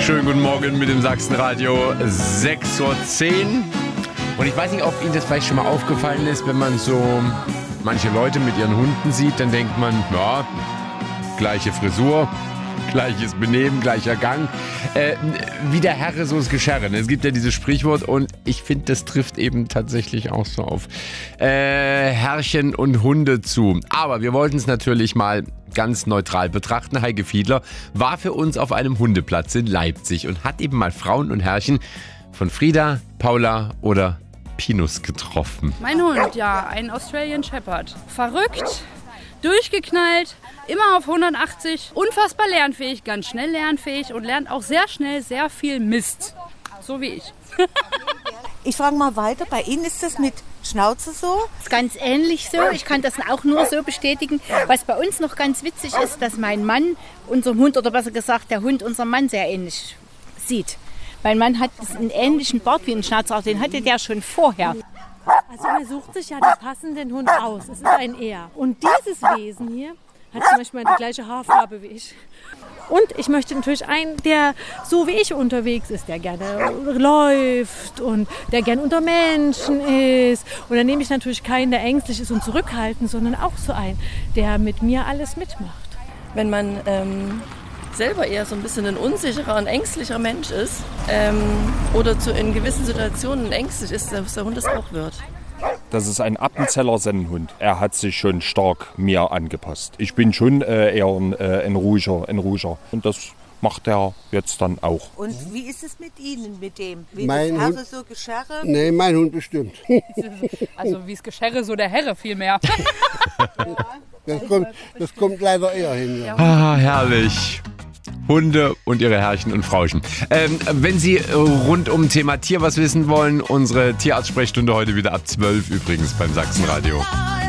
Schönen guten Morgen mit dem Sachsenradio 6:10 Uhr. Und ich weiß nicht, ob Ihnen das vielleicht schon mal aufgefallen ist, wenn man so manche Leute mit ihren Hunden sieht, dann denkt man, ja, gleiche Frisur, gleiches Benehmen, gleicher Gang. Wie der Herre, so das Geschirre. Es gibt ja dieses Sprichwort und ich finde, das trifft eben tatsächlich auch so auf Herrchen und Hunde zu. Aber wir wollten es natürlich mal ganz neutral betrachten. Heike Fiedler war für uns auf einem Hundeplatz in Leipzig und hat eben mal Frauen und Herrchen von Frieda, Paula oder Pinus getroffen. Mein Hund, ja, ein Australian Shepherd. Verrückt, durchgeknallt, immer auf 180, unfassbar lernfähig, ganz schnell lernfähig und lernt auch sehr schnell sehr viel Mist. So wie ich. Ich frage mal weiter, bei Ihnen ist das mit Schnauze so? Das ist ganz ähnlich so. Ich kann das auch nur so bestätigen. Was bei uns noch ganz witzig ist, dass mein Mann unserem Hund, oder besser gesagt der Hund unserem Mann sehr ähnlich sieht. Mein Mann hat einen ähnlichen Bart wie ein Schnauzer, den hatte der schon vorher. Also er sucht sich ja den passenden Hund aus. Es ist ein Er. Und dieses Wesen hier hat zum Beispiel die gleiche Haarfarbe wie ich. Und ich möchte natürlich einen, der so wie ich unterwegs ist, der gerne läuft und der gern unter Menschen ist. Und dann nehme ich natürlich keinen, der ängstlich ist und zurückhaltend, sondern auch so einen, der mit mir alles mitmacht. Wenn man selber eher so ein bisschen ein unsicherer und ängstlicher Mensch ist oder in gewissen Situationen ängstlich ist, dass der Hund es auch wird. Das ist ein Appenzeller Sennenhund. Er hat sich schon stark mir angepasst. Ich bin schon eher ein ruhiger. Und das macht er jetzt dann auch. Und wie ist es mit Ihnen, mit dem? Wie Mein das Herre Hund- so Geschirre? Nee, mein Hund bestimmt. Also wie es Geschirre, so der Herre vielmehr. Das kommt leider eher hin. Ja. Ah, herrlich. Hunde und ihre Herrchen und Frauchen. Wenn Sie rund um Thema Tier was wissen wollen, unsere Tierarzt-Sprechstunde heute wieder ab 12 übrigens beim Sachsenradio.